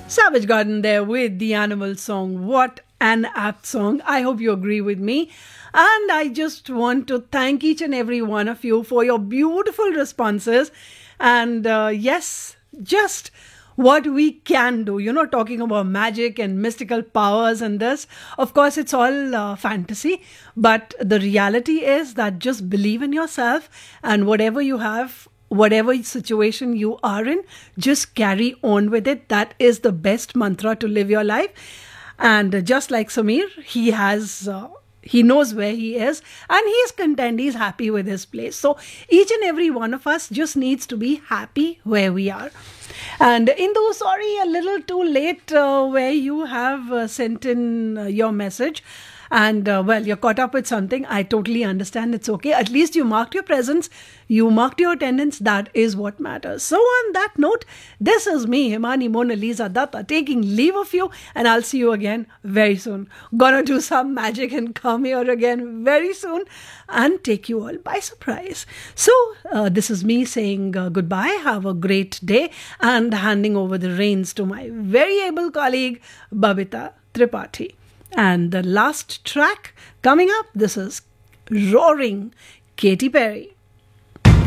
Savage Garden there with the Animal song. What an apt song. I hope you agree with me. And I just want to thank each and every one of you for your beautiful responses. And yes, just what we can do, talking about magic and mystical powers and this. Of course, it's all fantasy. But the reality is that just believe in yourself, and whatever you have, whatever situation you are in, just carry on with it. That is the best mantra to live your life. And just like Samir, he knows where he is and he is content, he's happy with his place. So each and every one of us just needs to be happy where we are. And Indu, sorry, a little too late where you have sent in your message. And well, you're caught up with something. I totally understand. It's okay. At least you marked your presence. You marked your attendance. That is what matters. So on that note, this is me, Himani Mona Lisa Datta, taking leave of you. And I'll see you again very soon. Gonna do some magic and come here again very soon and take you all by surprise. So this is me saying goodbye. Have a great day and handing over the reins to my very able colleague, Babita Tripathi. And the last track coming up, this is Roaring, Katy Perry.